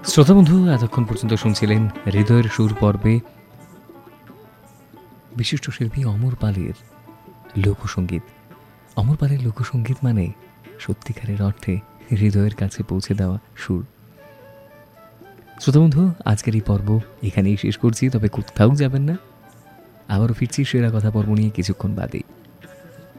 শ্রোতা বন্ধু, এতক্ষণ পর্যন্ত শুনছিলেন হৃদয়ের সুর পর্বে বিশিষ্ট শিল্পী অমর পালের লোকসঙ্গীত। অমর পালের লোকসঙ্গীত মানে সত্যিকারের অর্থে হৃদয়ের কাছে পৌঁছে দেওয়া সুর। শ্রোতা বন্ধু, আজকের এই পর্ব এখানেই শেষ করছি, তবে কোথাও যাবেন না। আবারও ফিরছি সেরা কথা পর্ব নিয়ে কিছুক্ষণ বাদেই।